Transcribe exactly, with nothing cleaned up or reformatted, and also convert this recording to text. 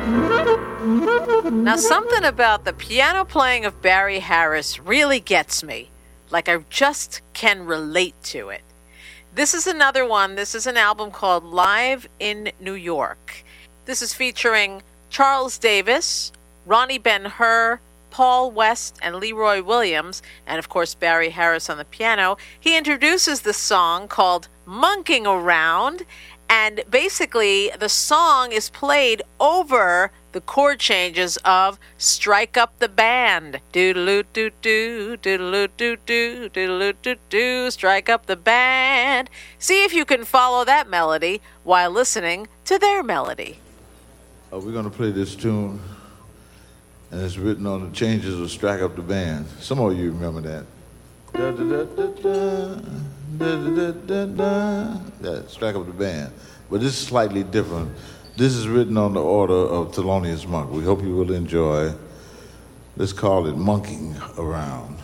Now, something about the piano playing of Barry Harris really gets me. Like I just can relate to it. This is another one. This is an album called Live in New York. This is featuring Charles Davis, Ronnie Ben-Hur, Paul West, and Leroy Williams, and of course Barry Harris on the piano. He introduces the song called Monking Around, and basically the song is played over the chord changes of Strike Up the Band. Doodaloo-doo-doo, doodaloo-doo-doo, doodaloo-doo-doo, strike up the band. See if you can follow that melody while listening to their melody. Uh, we're going to play this tune, and it's written on the changes of Strike Up the Band. Some of you remember that. Da, da, da, da, da, da, da, da. Yeah, Strike Up the Band. But this is slightly different. This is written on the order of Thelonious Monk. We hope you will enjoy. Let's call it Monking Around.